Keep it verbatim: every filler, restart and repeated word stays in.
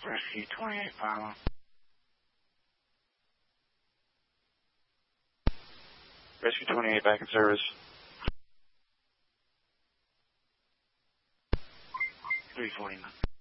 Rescue twenty-eight, follow. Rescue twenty-eight, back in service. three forty-nine.